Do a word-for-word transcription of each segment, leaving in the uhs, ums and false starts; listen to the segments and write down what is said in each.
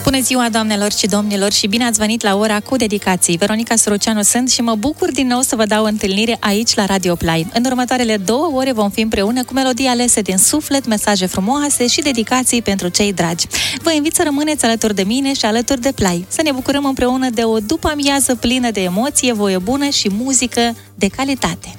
Bună ziua, doamnelor și domnilor, și bine ați venit la ora cu dedicații. Veronica Soroceanu sunt și mă bucur din nou să vă dau întâlnire aici la Radio Play. În următoarele două ore vom fi împreună cu melodii alese din suflet, mesaje frumoase și dedicații pentru cei dragi. Vă invit să rămâneți alături de mine și alături de Play, să ne bucurăm împreună de o după-amiază plină de emoție, voie bună și muzică de calitate.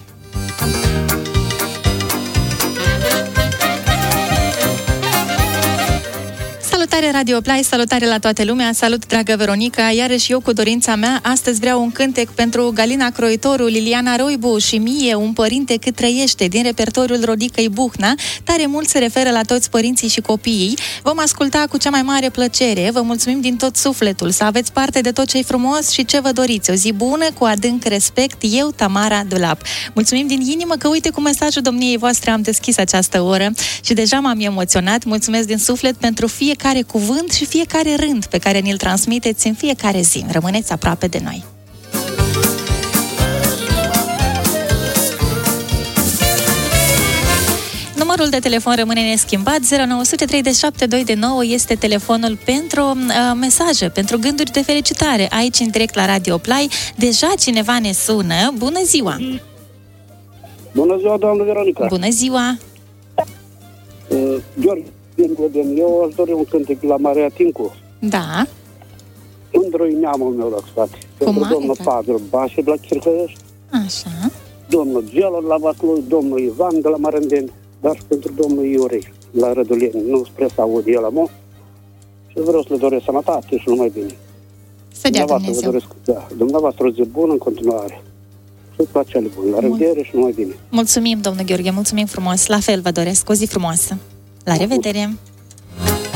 Salutare Radio Play, salutare la toată lumea, salut dragă Veronica, iarăși eu cu dorința mea, astăzi vreau un cântec pentru Galina Croitoru, Liliana Roibu și mie, un părinte cât trăiește, din repertoriul Rodicăi Buhna. Tare mult se referă la toți părinții și copiii. Vom asculta cu cea mai mare plăcere, vă mulțumim din tot sufletul, să aveți parte de tot ce-i frumos și ce vă doriți. O zi bună, cu adânc respect, eu, Tamara Dulap. Mulțumim din inimă că uite cu mesajul domniei voastre am deschis această oră și deja m-am emoționat. Mulțumesc din suflet pentru fiecare cuvânt și fiecare rând pe care ni-l transmiteți în fiecare zi. Rămâneți aproape de noi. Numărul de telefon rămâne neschimbat, zero nouă zero trei șapte doi nouă este telefonul pentru uh, mesaje, pentru gânduri de felicitare. Aici, în direct la Radio Play, deja cineva ne sună. Bună ziua! Bună ziua, doamnă Veronica! Bună ziua! Uh, Gheorghe, eu aș dori un cântec la Maria Tincu. Da. Mândru-i neamul meu la spate. Pentru domnul Pavel Bașe de la Chircăiești. Așa. Domnul Gelor la Vaslui, domnul Ivan de la Marândeni, dar și pentru domnul Iurei la Răduleni. Nu spre să aud el la mo. Și vreau să le doresc sănătate și numai bine. Să dea Dumnezeu. Doresc, da, dumneavoastră o zi bună în continuare. Și la cele bune. La revedere și numai bine. Mulțumim, domnul Gheorghe, mulțumim frumos. La fel vă doresc o zi frumoasă. La revedere!